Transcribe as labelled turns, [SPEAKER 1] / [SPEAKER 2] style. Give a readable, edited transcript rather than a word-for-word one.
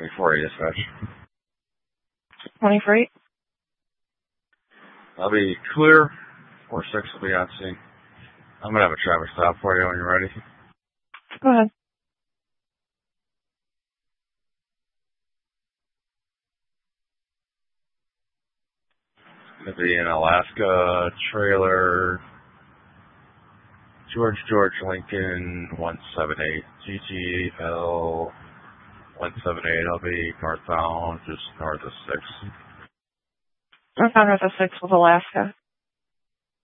[SPEAKER 1] 24 dispatch.
[SPEAKER 2] 20 freight.
[SPEAKER 1] I'll be clear. 46 will be on scene. I'm going to have a traffic stop for you when you're ready.
[SPEAKER 2] Go ahead.
[SPEAKER 1] Going to be in Alaska, trailer, George Lincoln 178, GGL 178. I'll be northbound, just north of 6.
[SPEAKER 2] Northbound north of 6 with Alaska.